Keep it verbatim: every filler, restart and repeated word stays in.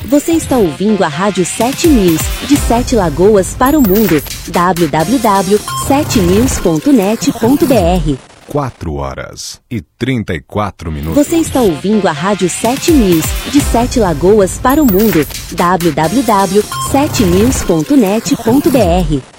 Você está ouvindo a Rádio sete News, de Sete Lagoas para o mundo. w w w ponto sete news ponto net ponto b r. quatro horas e trinta e quatro minutos. Você está ouvindo a Rádio sete News, de Sete Lagoas para o mundo. w w w ponto sete news ponto net ponto b r.